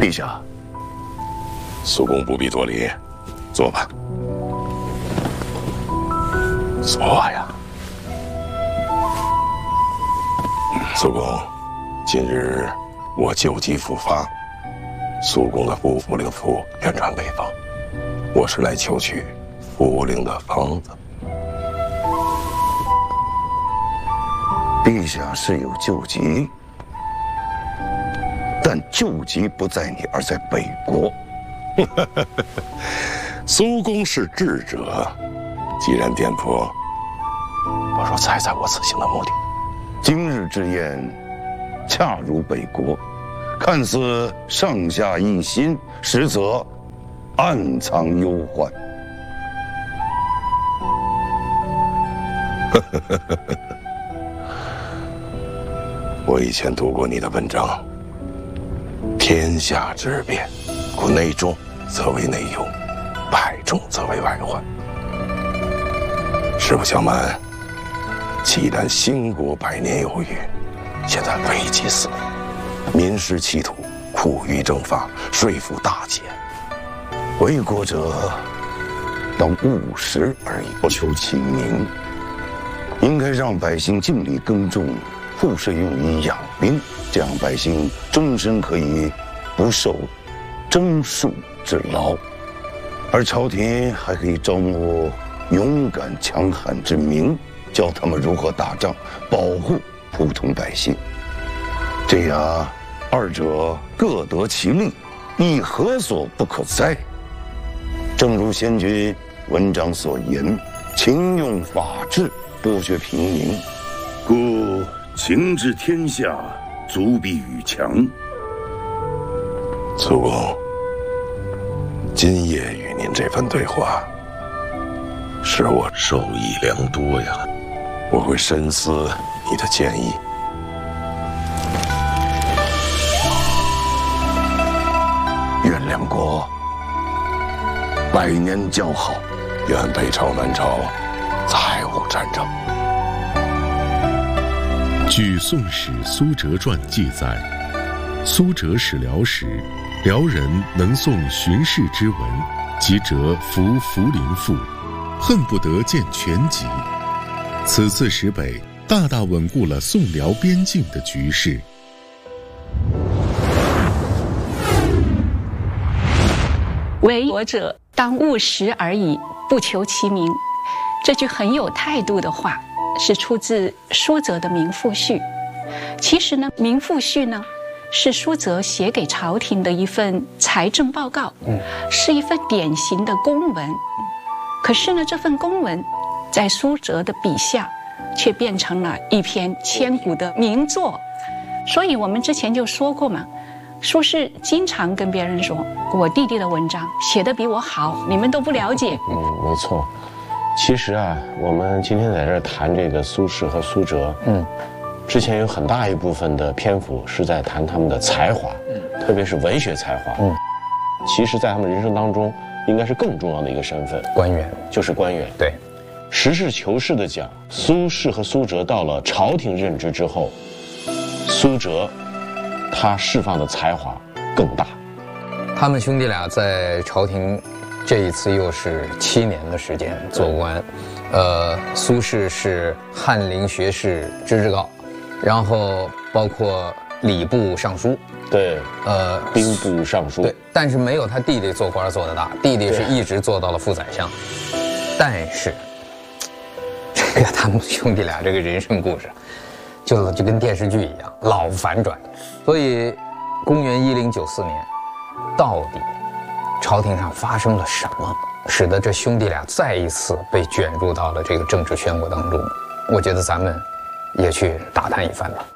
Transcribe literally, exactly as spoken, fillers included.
陛下， 苏公不必多礼，坐吧。坐呀。苏公，今日我旧疾复发，苏公的不服灵符远传北方，我是来求取服灵的方子。 陛下是有救急，但救急不在你，而在北国。 苏公是智者，既然点破，我若猜猜我此行的目的。 今日之宴，恰如北国，看似上下一心，实则暗藏忧患。 我以前读过你的文章，天下之变，故内重则为内忧，外重则为外患。实不相瞒，契丹兴国百年有余，现在危机四伏，民失其土，苦于征发，税负大减。 为国者当务实而已，不求其名。应该让百姓尽力耕种，赋税用于养兵，这样百姓终身可以不受征戍之劳，而朝廷还可以招募勇敢强悍之民，教他们如何打仗，保护普通百姓。这样二者各得其利，亦何所不可哉？正如先君文章所言，勤用法治，剥削平民， 故情治天下，足必与强。 苏公，今夜与您这番对话，使我受益良多呀。我会深思你的建议。 愿两国百年交好， 愿北朝南朝再无战争。 据《宋史·苏辙传》记载，苏辙使辽时，辽人能诵荀氏之文，即折服茯苓赋，恨不得见全集。此次使北，大大稳固了宋辽边境的局势。 为国者当务实而已，不求其名。这句很有态度的话，是出自苏辙的《民父序》。其实呢，《民父序》呢，是苏辙写给朝廷的一份财政报告，是一份典型的公文。可是呢，这份公文在苏辙的笔下，却变成了一篇千古的名作。所以我们之前就说过嘛，苏轼经常跟别人说，我弟弟的文章写得比我好，你们都不了解。 嗯，没错。其实啊，我们今天在这儿谈这个苏轼和苏辙，嗯，之前有很大一部分的篇幅是在谈他们的才华，嗯，特别是文学才华，嗯，其实，在他们人生当中，应该是更重要的一个身份， 官员， 就是官员。 对， 实事求是的讲，苏轼和苏辙到了朝廷任职之后，苏辙他释放的才华更大。 他们兄弟俩在朝廷这一次又是七年的时间做官，呃，苏轼是翰林学士知制诰，然后包括礼部尚书， 对， 呃， 兵部尚书， 对，但是没有他弟弟做官做得大，弟弟是一直做到了副宰相。但是，这个他们兄弟俩这个人生故事，就就跟电视剧一样，老反转。所以，公元一零九四年，到底朝廷上发生了什么，使得这兄弟俩再一次被卷入到了这个政治漩涡当中？我觉得咱们也去打探一番吧。